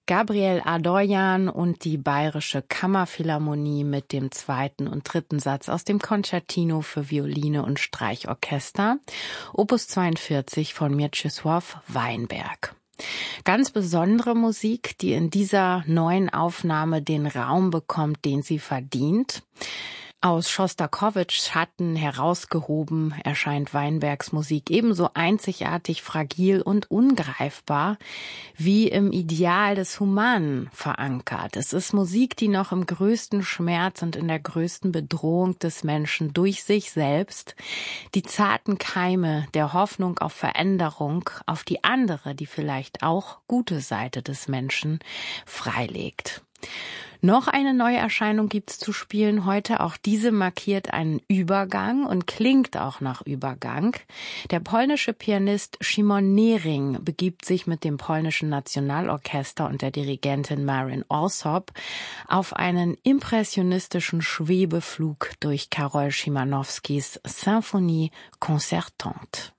Gabriel Adoyan und die Bayerische Kammerphilharmonie mit dem zweiten und dritten Satz aus dem Concertino für Violine und Streichorchester, Opus 42 von Mieczysław Weinberg. Ganz besondere Musik, die in dieser neuen Aufnahme den Raum bekommt, den sie verdient. Aus Schostakowitschs Schatten herausgehoben erscheint Weinbergs Musik ebenso einzigartig, fragil und ungreifbar wie im Ideal des Humanen verankert. Es ist Musik, die noch im größten Schmerz und in der größten Bedrohung des Menschen durch sich selbst die zarten Keime der Hoffnung auf Veränderung, auf die andere, die vielleicht auch gute Seite des Menschen freilegt. Noch eine neue Erscheinung gibt's zu spielen heute. Auch diese markiert einen Übergang und klingt auch nach Übergang. Der polnische Pianist Szymon Nering begibt sich mit dem polnischen Nationalorchester und der Dirigentin Marin Alsop auf einen impressionistischen Schwebeflug durch Karol Szymanowskis Symphonie concertante.